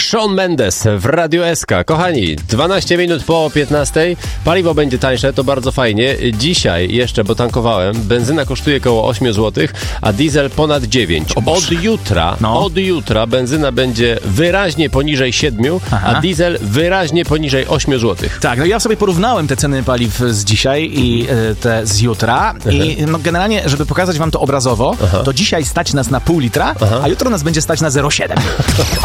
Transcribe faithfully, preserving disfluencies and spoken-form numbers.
Shawn Mendes w Radio S K. Kochani, dwanaście minut po piętnastej. Paliwo będzie tańsze, to bardzo fajnie. Dzisiaj jeszcze, bo tankowałem, benzyna kosztuje około osiem złotych, a diesel ponad dziewięć. Od jutra, no. od jutra benzyna będzie wyraźnie poniżej siedmiu, Aha. a diesel wyraźnie poniżej osiem złotych. Tak, no ja sobie porównałem te ceny paliw z dzisiaj i y, te z jutra i no, generalnie, żeby pokazać wam to obrazowo, Aha. to dzisiaj stać nas na pół litra, Aha. a jutro nas będzie stać na zero przecinek siedem.